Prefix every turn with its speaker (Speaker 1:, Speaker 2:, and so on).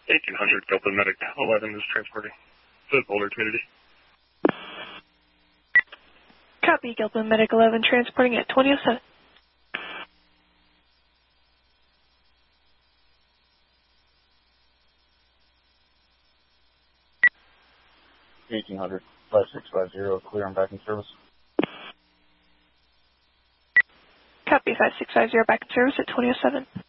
Speaker 1: 1800 Gilpin Medic 11 is transporting to the Boulder community.
Speaker 2: Copy, Gilpin Medic 11 transporting at 2007.
Speaker 3: 1800 5650, clear and back in service.
Speaker 2: Copy, 5650 back in service at 2007.